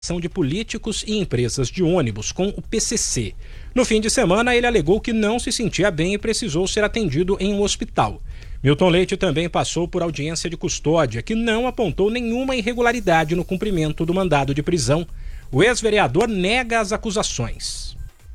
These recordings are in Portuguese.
de políticos e empresas de ônibus com o PCC. No fim de semana, ele alegou que não se sentia bem e precisou ser atendido em um hospital. Milton Leite também passou por audiência de custódia, que não apontou nenhuma irregularidade no cumprimento do mandado de prisão. O ex-vereador nega as acusações.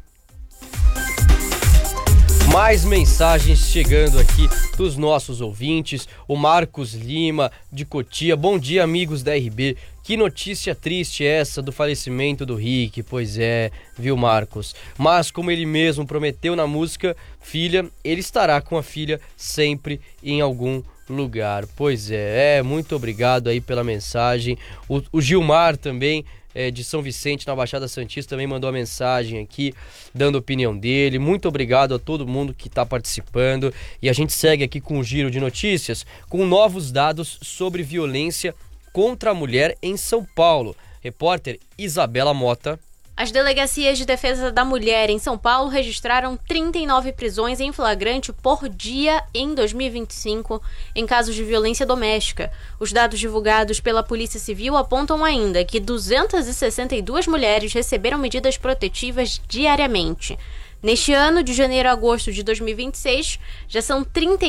Mais mensagens chegando aqui dos nossos ouvintes. O Marcos Lima, de Cotia. Bom dia, amigos da RB. Que notícia triste essa do falecimento do Rick. Pois é, viu, Marcos? Mas como ele mesmo prometeu na música Filha, ele estará com a filha sempre em algum lugar. Pois é, muito obrigado aí pela mensagem. O Gilmar também, de São Vicente, na Baixada Santista, também mandou a mensagem aqui, dando a opinião dele. Muito obrigado a todo mundo que está participando. E a gente segue aqui com o giro de notícias, com novos dados sobre violência contra a mulher em São Paulo. Repórter Isabela Mota. As delegacias de defesa da mulher em São Paulo registraram 39 prisões em flagrante por dia em 2025 em casos de violência doméstica. Os dados divulgados pela Polícia Civil apontam ainda que 262 mulheres receberam medidas protetivas diariamente. Neste ano, de janeiro a agosto de 2026, já são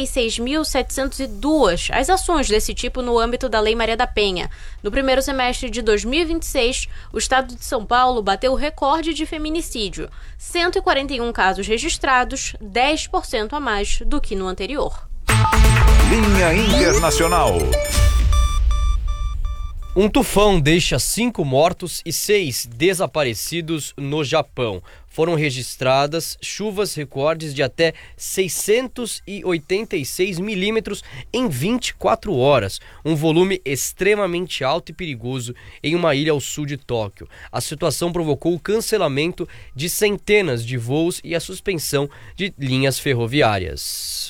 36.702 as ações desse tipo no âmbito da Lei Maria da Penha. No primeiro semestre de 2026, o estado de São Paulo bateu o recorde de feminicídio, 141 casos registrados, 10% a mais do que no anterior. Linha Internacional. Um tufão deixa 5 mortos e 6 desaparecidos no Japão. Foram registradas chuvas recordes de até 686 milímetros em 24 horas, um volume extremamente alto e perigoso em uma ilha ao sul de Tóquio. A situação provocou o cancelamento de centenas de voos e a suspensão de linhas ferroviárias.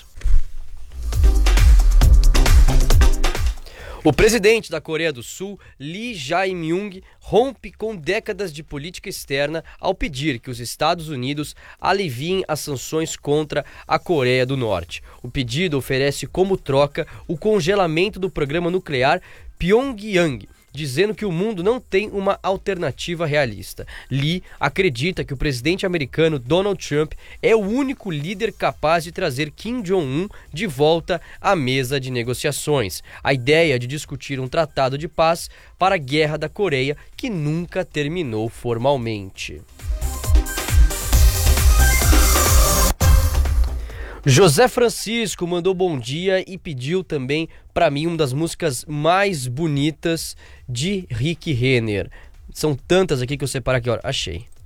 O presidente da Coreia do Sul, Lee Jae-myung, rompe com décadas de política externa ao pedir que os Estados Unidos aliviem as sanções contra a Coreia do Norte. O pedido oferece como troca o congelamento do programa nuclear Pyongyang, dizendo que o mundo não tem uma alternativa realista. Lee acredita que o presidente americano Donald Trump é o único líder capaz de trazer Kim Jong-un de volta à mesa de negociações. A ideia de discutir um tratado de paz para a Guerra da Coreia, que nunca terminou formalmente. José Francisco mandou bom dia e pediu também para mim uma das músicas mais bonitas de Rick Renner. São tantas aqui que eu separo aqui, ó. Achei.